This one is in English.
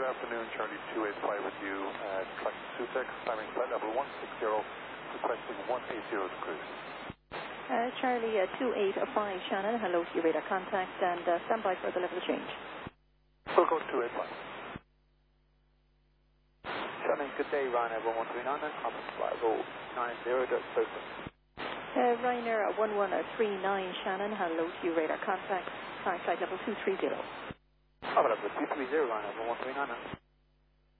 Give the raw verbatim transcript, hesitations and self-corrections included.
afternoon, Charlie two eight five with you at Track Sutex, climbing flight level one six zero, requesting one eight zero to cruise. Uh, Charlie uh, two eight five, Shannon, hello to your radar contact, and uh, stand by for the level change. We'll go two eight five. Shannon, good day, Ryanair one one three nine, and conference flight level nine zero, Sofa. Uh, Ryanair one one three nine, Shannon, hello to your radar contact, climb flight level two three zero. Cover level two three zero, Ryanair one one three nine.